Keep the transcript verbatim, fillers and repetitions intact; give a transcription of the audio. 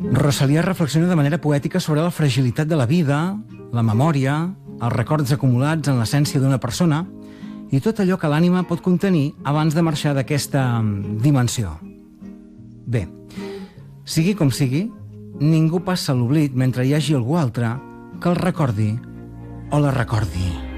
Rosalía reflexiona de manera poètica sobre la fragilitat de la vida, la memòria, els records acumulats en l'essència d'una persona i tot allò que l'ànima pot contenir abans de marxar d'aquesta dimensió. Bé, sigui com sigui, ningú passa a l'oblit mentre hi hagi algú altre que el recordi o la recordi.